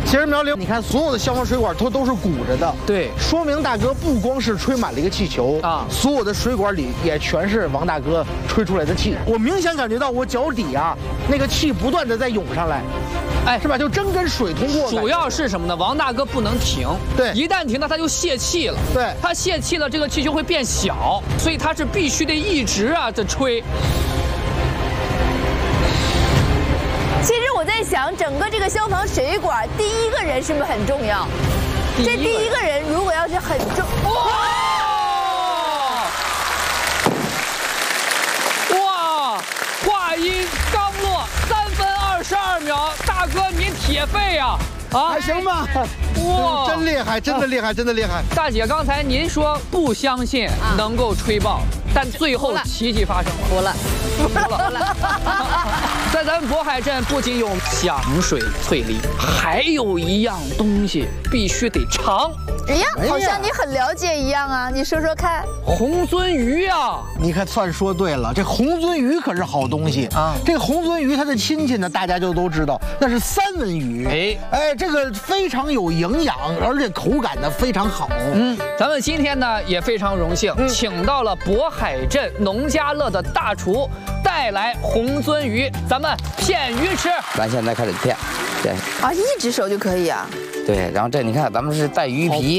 其实苗玲，你看所有的消防水管它都是鼓着的， 对， 说明大哥不光是吹满了一个气球啊，所有的水管里也全是王大哥吹出来的气。我明显感觉到我脚底啊那个气不断的在涌上来，哎，是吧？就真跟水通过。 主要是什么呢？王大哥不能停， 对， 一旦停呢，他就泄气了， 对， 他泄气了，这个气球会变小，所以他是必须得一直啊在吹。 其实我在想，整个这个消防水管，第一个人是不是很重要？这第一个人如果要是很重， 哇！话音刚落，3分22秒，大哥你铁肺呀！啊， 还行吧？哇，真厉害，真的厉害，真的厉害！ 大姐，刚才您说不相信能够吹爆，但最后奇迹发生了， 服了。 在咱们渤海镇，不仅有响水翠梨，还有一样东西必须得尝。 哎呀，好像你很了解一样啊，你说说看。 红鳟鱼啊， 你可算说对了，这红鳟鱼可是好东西啊。这个红鳟鱼它的亲戚呢，大家就都知道，那是三文鱼。哎，这个非常有营养，而且口感呢非常好。 咱们今天呢也非常荣幸，请到了渤海镇农家乐的大厨带来红鳟鱼，咱们片鱼吃。 咱现在开始片，对。 啊，一只手就可以啊。 对，然后这你看，咱们是带鱼皮。